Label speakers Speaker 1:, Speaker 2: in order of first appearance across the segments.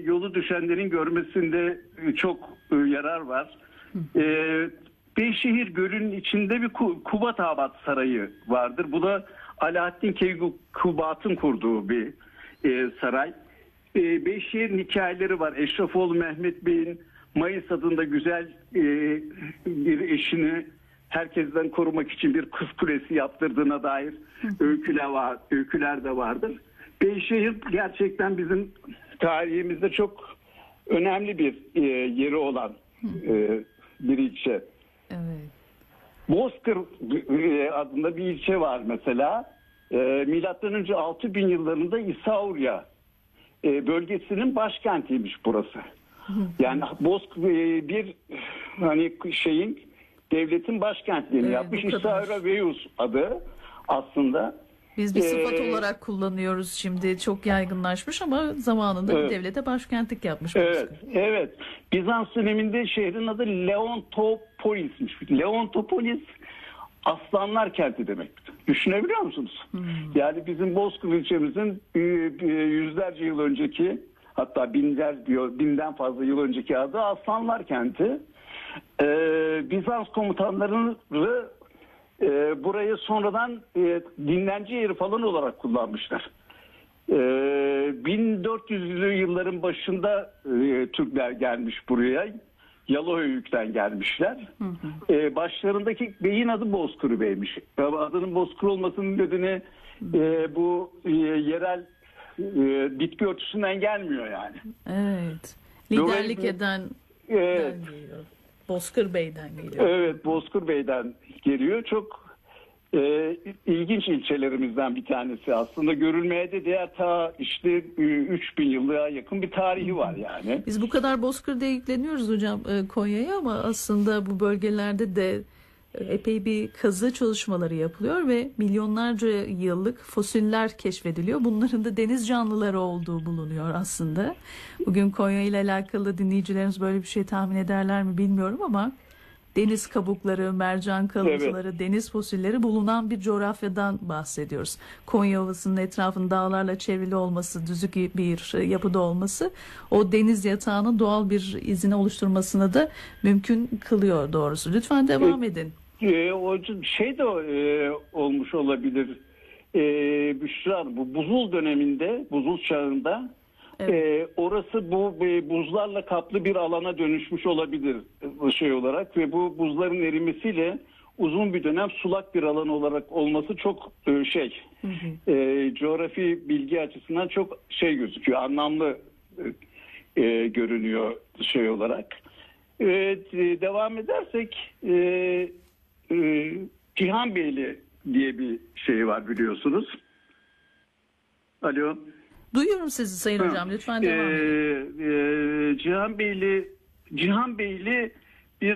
Speaker 1: yolu düşenlerin görmesinde çok yarar var. Beyşehir Gölü'nün içinde bir Kubat Sarayı vardır. Bu da Alaaddin Keykubat'ın kurduğu bir saray. Beyşehir'in hikayeleri var. Eşrefoğlu Mehmet Bey'in Mayıs adında güzel bir eşini herkesten korumak için bir kız kulesi yaptırdığına dair öyküler de vardır. Beyşehir gerçekten bizim tarihimizde çok önemli bir yeri olan bir ilçe.
Speaker 2: Evet.
Speaker 1: Bozkır adında bir ilçe var mesela. Milattan önce 6000 yıllarında İsaurya bölgesinin başkentiymiş burası. Yani Bozkır bir devletin başkentliğini yapmış. İsaurya Veyus adı aslında.
Speaker 2: Biz bir sıfat olarak kullanıyoruz şimdi. Çok yaygınlaşmış ama zamanında bir devlete başkentlik yapmış.
Speaker 1: Evet. Bizans döneminde şehrin adı Leontopolis'miş. Leontopolis aslanlar kenti demek. Düşünebiliyor musunuz? Yani bizim Bozkır ilçemizin yüzlerce yıl önceki, hatta binden fazla yıl önceki adı Aslanlar kenti. Bizans komutanları burayı sonradan dinlence yeri falan olarak kullanmışlar. 1400'lü yılların başında Türkler gelmiş buraya. Yalıhöyük'ten gelmişler. Başlarındaki beyin adı Bozkır Bey'miş. Adının Bozkır olmasının nedeni bu yerel bitki örtüsünden gelmiyor yani.
Speaker 2: Evet. Liderlik eden geliyor. Bozkır Bey'den geliyor.
Speaker 1: Evet, Bozkır Bey'den geliyor. Çok ilginç ilçelerimizden bir tanesi aslında. Görülmeye de değer, ta işte 3000 yıla yakın bir tarihi var yani.
Speaker 2: Biz bu kadar Bozkır diye yükleniyoruz hocam Konya'ya ama aslında bu bölgelerde de epey bir kazı çalışmaları yapılıyor ve milyonlarca yıllık fosiller keşfediliyor. Bunların da deniz canlıları olduğu bulunuyor aslında. Bugün Konya ile alakalı dinleyicilerimiz böyle bir şey tahmin ederler mi bilmiyorum ama deniz kabukları, mercan kalıntıları, deniz fosilleri bulunan bir coğrafyadan bahsediyoruz. Konya Ovası'nın etrafının dağlarla çevrili olması, düzük bir yapıda olması o deniz yatağının doğal bir izini oluşturmasını da mümkün kılıyor doğrusu. Lütfen devam edin.
Speaker 1: O şey de olmuş olabilir. Büşra, bu buzul döneminde, buzul çağında orası bu buzlarla kaplı bir alana dönüşmüş olabilir olarak ve bu buzların erimesiyle uzun bir dönem sulak bir alan olarak olması çok coğrafi bilgi açısından çok gözüküyor, anlamlı görünüyor olarak. Devam edersek Cihanbeyli diye bir şey var biliyorsunuz. Alo.
Speaker 2: Duyuyorum sizi Sayın Hocam. Lütfen devam edin.
Speaker 1: Cihanbeyli bir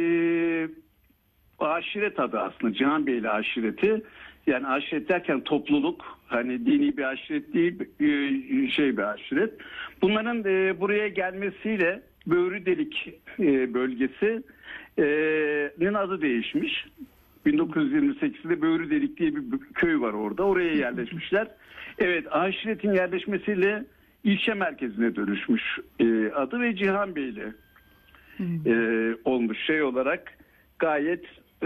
Speaker 1: aşiret adı aslında. Cihanbeyli aşireti. Yani aşiret derken topluluk. Hani dini bir aşiret değil, bir aşiret. Bunların buraya gelmesiyle Böğrüdelik bölgesinin adı değişmiş. 1928'de Böğrüdelik diye bir köy var orada. Oraya yerleşmişler. Evet, aşiretin yerleşmesiyle ilçe merkezine dönüşmüş adı ve Cihanbeyli olmuş olarak gayet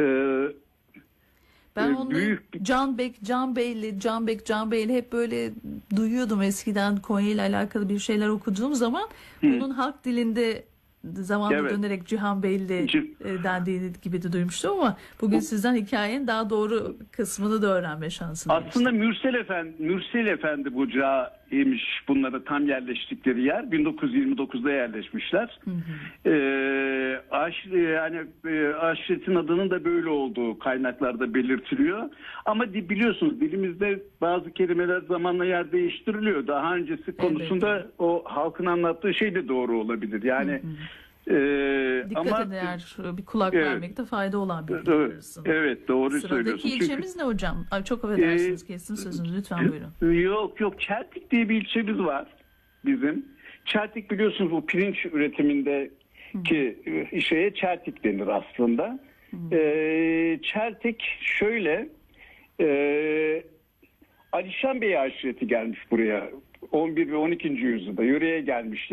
Speaker 2: ben onu büyük... Canbeyli hep böyle duyuyordum eskiden Konya ile alakalı bir şeyler okuduğum zaman. Bunun halk dilinde zamanla dönerek Cihanbeyli dendiği gibi de duymuştum ama bugün sizden hikayenin daha doğru kısmını da öğrenme şansını
Speaker 1: aslında Mürsel Efendi bucağıymış bunlara tam yerleştikleri yer. 1929'da yerleşmişler. Aşiretin adının da böyle olduğu kaynaklarda belirtiliyor. Ama biliyorsunuz dilimizde bazı kelimeler zamanla yer değiştiriliyor. Daha öncesi konusunda o halkın anlattığı şey de doğru olabilir. Yani
Speaker 2: dikkat eder, bir kulak vermekte fayda olan bir arasında.
Speaker 1: Evet, doğru söylüyorsunuz.
Speaker 2: Sıradaki ilçemiz ne hocam? Çok affedersiniz, kestim sözünüzü, lütfen buyurun.
Speaker 1: Yok, Çeltik diye bir ilçemiz var bizim. Çeltik biliyorsunuz bu pirinç üretimindeki Çeltik denir aslında. Çeltik şöyle, Alişan Bey aşireti gelmiş buraya 11 ve 12. yüzyılda yöreye gelmişler.